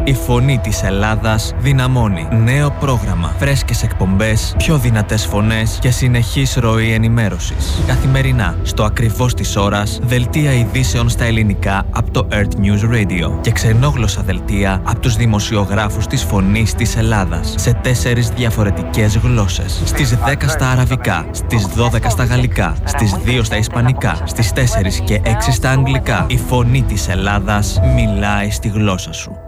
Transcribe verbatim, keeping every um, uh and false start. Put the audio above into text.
Η φωνή της Ελλάδας δυναμώνει. Νέο πρόγραμμα, φρέσκες εκπομπές, πιο δυνατές φωνές και συνεχής ροή ενημέρωσης. Καθημερινά, στο ακριβώς της ώρας, δελτία ειδήσεων στα ελληνικά από το Earth News Radio και ξενόγλωσσα δελτία από τους δημοσιογράφους της Φωνής της Ελλάδας σε τέσσερις διαφορετικές γλώσσες. Στις δέκα στα αραβικά, στις δώδεκα στα γαλλικά, στις δύο στα ισπανικά, στις τέσσερις και έξι στα αγγλικά. Η Φωνή της Ελλάδας μιλάει στη γλώσσα σου.